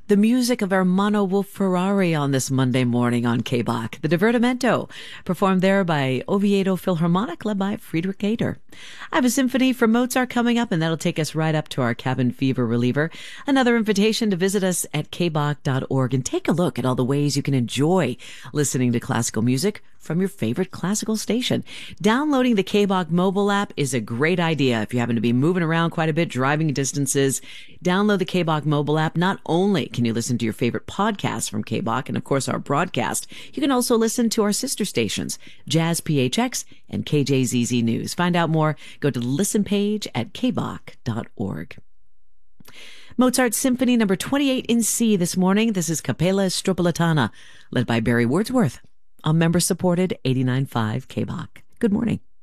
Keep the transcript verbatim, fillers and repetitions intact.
The music of Ermanno Wolf-Ferrari on this Monday morning on K B O C. The Divertimento, performed there by Oviedo Philharmonic, led by Friedrich Gader. I have a symphony from Mozart coming up, and that'll take us right up to our cabin fever reliever. Another invitation to visit us at k b o c dot org and take a look at all the ways you can enjoy listening to classical music from your favorite classical station. Downloading the K B O C mobile app is a great idea if you happen to be moving around quite a bit, driving distances. Download the K B O C mobile app. Not only can you listen to your favorite podcasts from K B O C and, of course, our broadcast, you can also listen to our sister stations, Jazz P H X and K J Z Z News. Find out more. Go to the listen page at k b o c dot org. Mozart Symphony number twenty-eight in C this morning. This is Capella Stropolitana, led by Barry Wordsworth, on member-supported eighty-nine point five K B O C. Good morning.